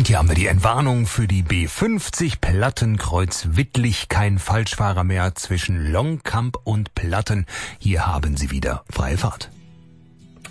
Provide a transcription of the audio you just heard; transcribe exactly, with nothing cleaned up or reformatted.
Und hier haben wir die Entwarnung für die B fünfzig Plattenkreuz Wittlich. Kein Falschfahrer mehr zwischen Longkamp und Platten. Hier haben Sie wieder freie Fahrt.